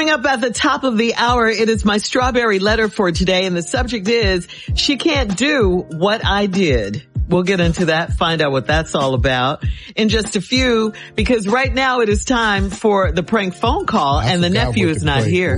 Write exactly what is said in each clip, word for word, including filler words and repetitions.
Coming up at the top of the hour, it is my strawberry letter for today, and the subject is, she can't do what I did. We'll get into that, find out what that's all about in just a few, because right now it is time for the prank phone call, I and the nephew is not here.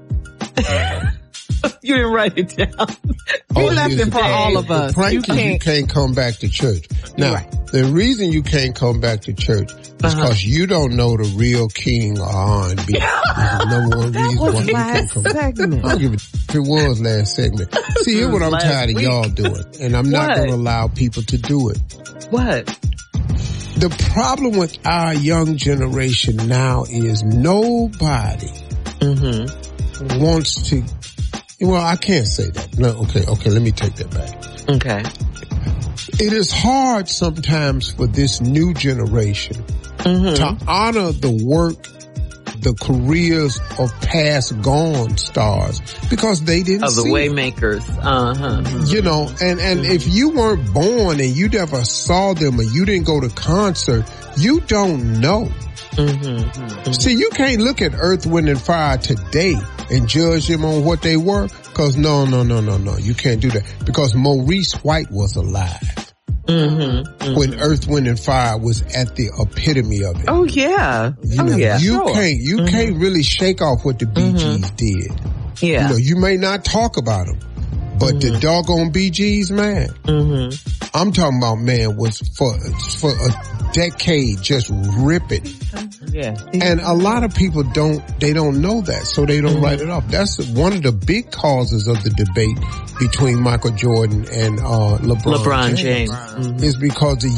You didn't write it down. You oh, left it for all of us. Prank you, you, can't. you can't come back to church. Now, right. the reason you can't come back to church is because uh-huh. you don't know the real king of R and B. That's the number one reason why you can't come back. I don't give a if it was last segment. See, here's what I'm tired week. of y'all doing, and I'm not going to allow people to do it. What? The problem with our young generation now is nobody mm-hmm. wants to. Well, I can't say that. No, okay, okay, let me take that back. Okay. It is hard sometimes for this new generation mm-hmm. to honor the work, the careers of past gone stars because they didn't of the see Waymakers. Uh-huh. You know, and, and mm-hmm. if you weren't born and you never saw them or you didn't go to concert, you don't know. Mm-hmm. Mm-hmm. See, you can't look at Earth, Wind, and Fire today and judge them on what they were, because no, no, no, no, no, you can't do that, because Maurice White was alive mm-hmm. Mm-hmm. when Earth, Wind, and Fire was at the epitome of it. Oh yeah, you oh know, yeah. You sure. can't, you mm-hmm. can't really shake off what the Bee Gees mm-hmm. did. Yeah, you know, you may not talk about them, but mm-hmm. the doggone Bee Gees, man, mm-hmm. I'm talking about, man, was for for a decade just ripping. Yeah. And a lot of people don't, they don't know that, so they don't mm-hmm. write it off. That's one of the big causes of the debate between Michael Jordan and uh LeBron, LeBron James. James mm-hmm. is because the